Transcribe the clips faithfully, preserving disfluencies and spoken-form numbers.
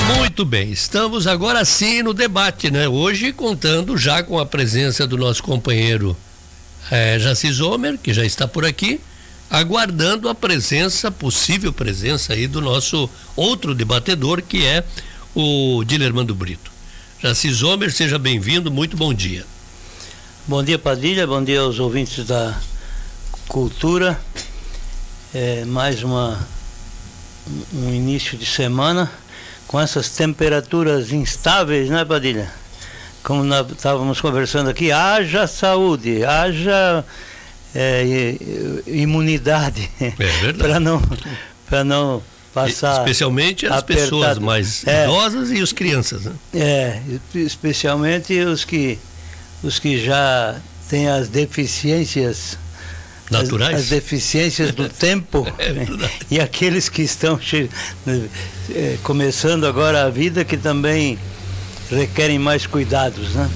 Muito bem, estamos agora sim no debate, né? Hoje contando já com a presença do nosso companheiro é, Jaci Zomer, que já está por aqui, aguardando a presença, possível presença aí do nosso outro debatedor, que é o Dilermando Brito. Jaci Zomer, seja bem-vindo, muito bom dia. Bom dia, Padilha, bom dia aos ouvintes da Cultura. É, mais uma, um início de semana com essas temperaturas instáveis, né, Padilha? Como nós estávamos conversando aqui, haja saúde, haja é, imunidade, é para não, para não passar. Especialmente as apertado. Pessoas mais é, idosas e as crianças, né? É, especialmente os que, os que já têm as deficiências naturais, as, as deficiências do tempo, é e aqueles que estão che... é, começando agora a vida, que também requerem mais cuidados, né?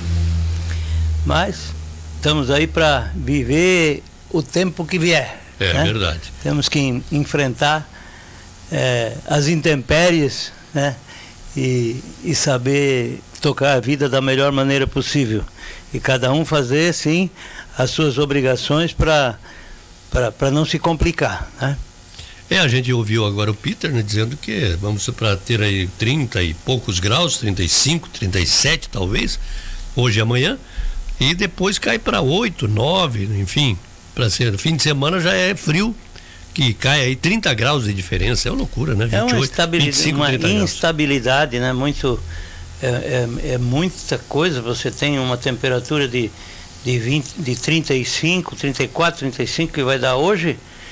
Mas estamos aí para viver o tempo que vier. É, né? Verdade. Temos que enfrentar é, as intempéries, né? E, e saber tocar a vida da melhor maneira possível. E cada um fazer, sim, as suas obrigações para para não se complicar, né? É, a gente ouviu agora o Peter, né, dizendo que vamos para ter aí trinta e poucos graus, trinta e cinco, trinta e sete talvez, hoje e amanhã, e depois cai para oito, nove, enfim, para ser fim de semana já é frio, que cai aí trinta graus de diferença, é uma loucura, né? vinte e oito, é uma, vinte e cinco, uma instabilidade, né? Muito, é, é, é muita coisa. Você tem uma temperatura de de, vinte, de trinta e cinco, trinta e quatro, trinta e cinco que vai dar hoje,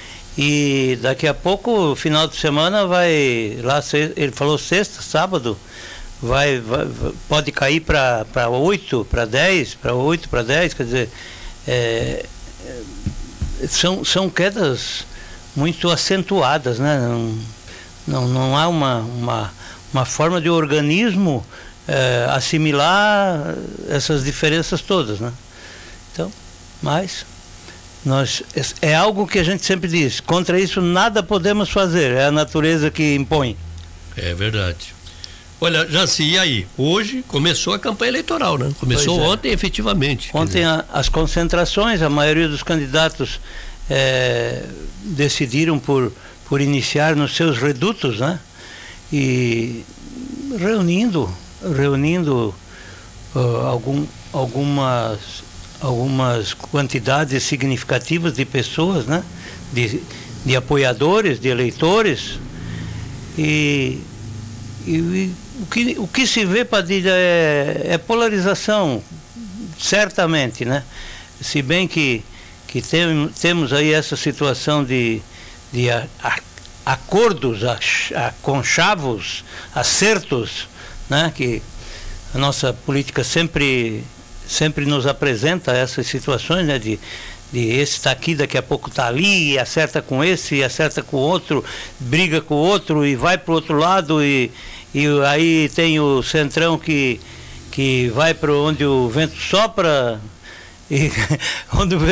e daqui a pouco, final de semana, vai lá, ele falou sexta, sábado, vai, vai pode cair para oito, para dez, para oito, para dez, quer dizer, é, são, são quedas muito acentuadas, né? Não, não, não há uma, uma, uma forma de o organismo é, assimilar essas diferenças todas, né? Então, mas nós, é algo que a gente sempre diz, contra isso nada podemos fazer, é a natureza que impõe. É verdade. Olha, Jaci, e aí? Hoje começou a campanha eleitoral, né? Começou é. ontem, efetivamente. Ontem a, as concentrações, a maioria dos candidatos é, decidiram por, por iniciar nos seus redutos, né? E reunindo, reunindo uh, algum, algumas... algumas quantidades significativas de pessoas, né? de, de apoiadores, de eleitores, e, e, e o, que, o que se vê, Padilha, é, é polarização, certamente, né? Se bem que, que tem, temos aí essa situação de, de a, a, acordos, a, a conchavos, acertos, né? Que a nossa política sempre sempre nos apresenta essas situações, né, de, de esse está aqui, daqui a pouco está ali, e acerta com esse, e acerta com o outro, briga com o outro e vai para o outro lado, e, e aí tem o centrão que, que vai para onde o vento sopra, e onde o